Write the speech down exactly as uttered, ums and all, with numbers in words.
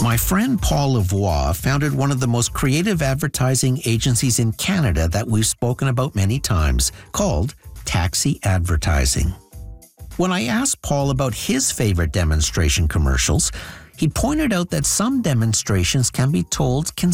My friend Paul Lavoie founded one of the most creative advertising agencies in Canada that we've spoken about many times, called Taxi Advertising. When I asked Paul about his favorite demonstration commercials, he pointed out that some demonstrations can be told